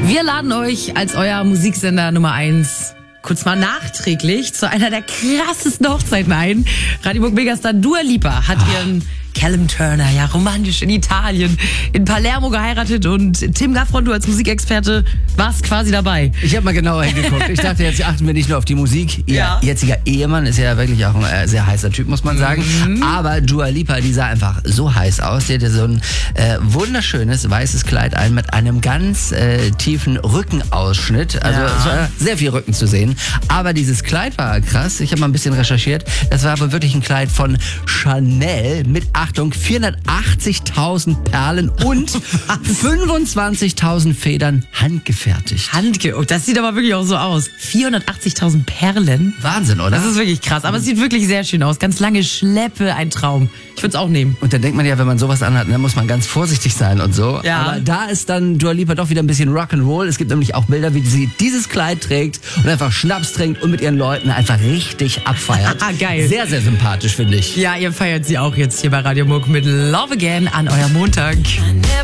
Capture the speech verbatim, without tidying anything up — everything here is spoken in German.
Wir laden euch als euer Musiksender Nummer eins kurz mal nachträglich zu einer der krassesten Hochzeiten ein. Radio Muck Megastar Dua Lipa hat ihren Callum Turner, ja, romantisch in Italien, in Palermo geheiratet und Tim Gaffron, du als Musikexperte, warst quasi dabei. Ich habe mal genauer hingeguckt. Ich dachte, jetzt achten wir nicht nur auf die Musik. Ihr Ja. jetziger Ehemann ist ja wirklich auch ein äh, sehr heißer Typ, muss man sagen. Mhm. Aber Dua Lipa, die sah einfach so heiß aus. Die hatte so ein äh, wunderschönes weißes Kleid ein mit einem ganz äh, tiefen Rückenausschnitt. Also Ja. es war sehr viel Rücken zu sehen. Aber dieses Kleid war krass. Ich habe mal ein bisschen recherchiert. Das war aber wirklich ein Kleid von Chanel mit, Achtung, vierhundertachtzigtausend Perlen und fünfundzwanzigtausend Federn handgefertigt. Handge oh, das sieht aber wirklich auch so aus. vierhundertachtzigtausend Perlen. Wahnsinn, oder? Das ist wirklich krass, aber es sieht wirklich sehr schön aus. Ganz lange Schleppe, ein Traum. Ich würde es auch nehmen. Und dann denkt man ja, wenn man sowas anhat, dann muss man ganz vorsichtig sein und so. Ja. Aber da ist dann Dua Lipa doch wieder ein bisschen Rock'n'Roll. Es gibt nämlich auch Bilder, wie sie dieses Kleid trägt und einfach Schnaps trinkt und mit ihren Leuten einfach richtig abfeiert. Geil. Sehr, sehr sympathisch, finde ich. Ja, ihr feiert sie auch jetzt hier bei Radio Muck mit Love Again an eurem Montag.